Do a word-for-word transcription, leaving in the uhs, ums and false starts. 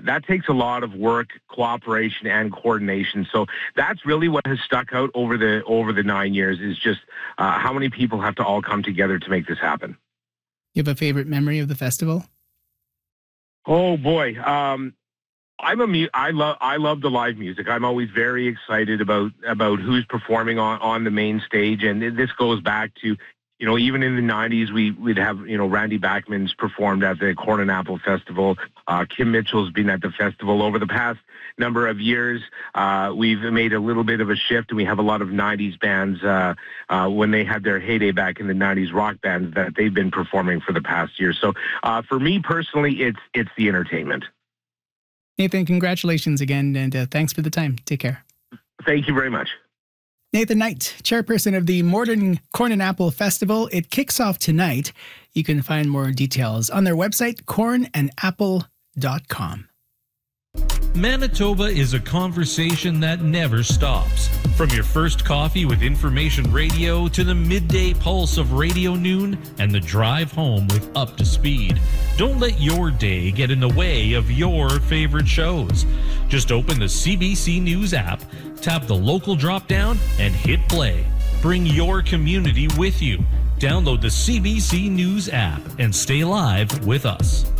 that takes a lot of work, cooperation, and coordination. So that's really what has stuck out over the over the nine years is just uh, how many people have to all come together to make this happen. You have a favorite memory of the festival? Oh boy, um, I'm a mu- I love I love the live music. I'm always very excited about about who's performing on, on the main stage, and this goes back to, you know, even in the nineties, we we'd have, you know, Randy Bachman's performed at the Corn and Apple Festival. Uh, Kim Mitchell's been at the festival. Over the past number of years, uh, we've made a little bit of a shift, and we have a lot of nineties bands uh, uh, when they had their heyday back in the nineties, rock bands that they've been performing for the past year. So uh, for me personally, it's it's the entertainment. Nathan, congratulations again, and uh, thanks for the time. Take care. Thank you very much. Nathan Knight, chairperson of the Modern Corn and Apple Festival. It kicks off tonight. You can find more details on their website, corn and apple dot com. Manitoba is a conversation that never stops. From your first coffee with Information Radio to the midday pulse of Radio Noon and the drive home with Up to Speed. Don't let your day get in the way of your favorite shows. Just open the C B C News app, tap the local drop-down, and hit play. Bring your community with you. Download the C B C News app and stay live with us.